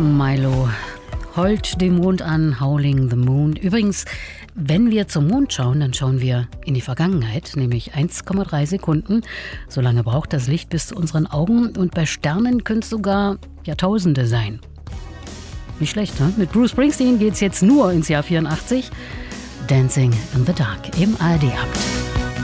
Milo heult den Mond an, Howling the Moon. Übrigens, wenn wir zum Mond schauen, dann schauen wir in die Vergangenheit, nämlich 1,3 Sekunden. So lange braucht das Licht bis zu unseren Augen und bei Sternen können es sogar Jahrtausende sein. Nicht schlecht, ne? Mit Bruce Springsteen geht's jetzt nur ins Jahr 84. Dancing in the Dark im ARD-Abt.